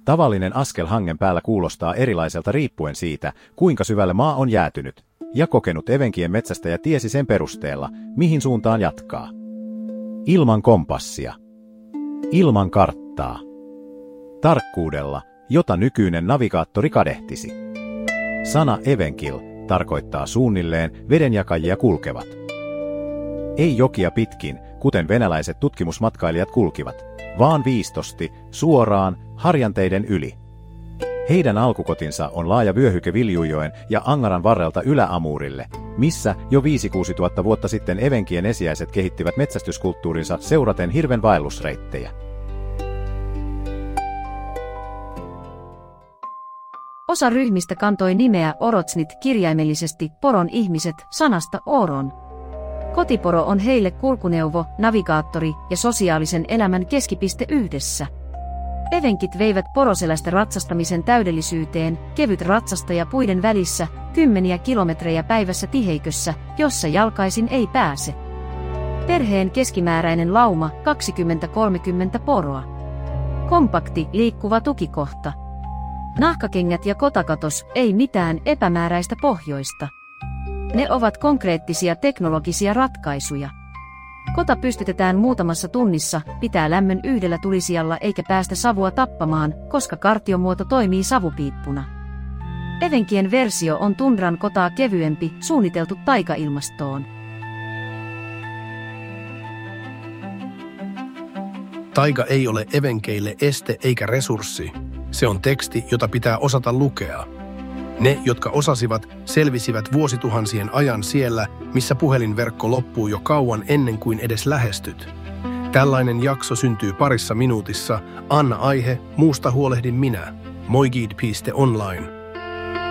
Tavallinen askel hangen päällä kuulostaa erilaiselta riippuen siitä, kuinka syvälle maa on jäätynyt, ja kokenut evenkien metsästäjä tiesi sen perusteella, mihin suuntaan jatkaa. Ilman kompassia. Ilman karttaa. Tarkkuudella, jota nykyinen navigaattori kadehtisi. Sana Evenkil tarkoittaa suunnilleen vedenjakajia kulkevat. Ei jokia pitkin, kuten venäläiset tutkimusmatkailijat kulkivat, vaan viistosti, suoraan, harjanteiden yli. Heidän alkukotinsa on laaja vyöhyke Viljujoen ja Angaran varrelta Ylä-Amurille, missä jo 5-6 tuhatta vuotta sitten evenkien esiäiset kehittivät metsästyskulttuurinsa seuraten hirven vaellusreittejä. Osa ryhmistä kantoi nimeä Orotsnit kirjaimellisesti poron ihmiset sanasta oron. Kotiporo on heille kulkuneuvo, navigaattori ja sosiaalisen elämän keskipiste yhdessä. Evenkit veivät poroselästä ratsastamisen täydellisyyteen, kevyt ratsastaja puiden välissä, 10 kilometrejä päivässä tiheikössä, jossa jalkaisin ei pääse. Perheen keskimääräinen lauma 20-30 poroa. Kompakti, liikkuva tukikohta. Nahkakengät ja kotakatos, ei mitään epämääräistä pohjoista. Ne ovat konkreettisia teknologisia ratkaisuja. Kota pystytetään muutamassa tunnissa, pitää lämmön yhdellä tulisijalla eikä päästä savua tappamaan, koska kartiomuoto toimii savupiippuna. Evenkien versio on tundran kotaa kevyempi, suunniteltu taikailmastoon. Taiga ei ole evenkeille este eikä resurssi. Se on teksti, jota pitää osata lukea. Ne, jotka osasivat, selvisivät vuosituhansien ajan siellä, missä puhelinverkko loppuu jo kauan ennen kuin edes lähestyt. Tällainen jakso syntyy parissa minuutissa. Anna aihe, muusta huolehdin minä. Moigid.online